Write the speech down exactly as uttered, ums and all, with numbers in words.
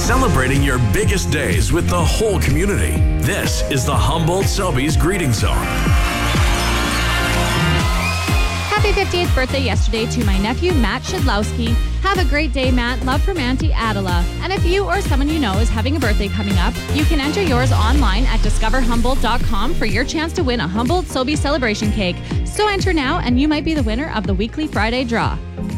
celebrating your biggest days with the whole community. This is the Humboldt Sobeys Greeting Zone. Happy fiftieth birthday yesterday to my nephew, Matt Shedlowski. Have a great day, Matt. Love from Auntie Adela. And if you or someone you know is having a birthday coming up, you can enter yours online at discover humboldt dot com for your chance to win a Humboldt Sobeys celebration cake. So enter now and you might be the winner of the weekly Friday draw.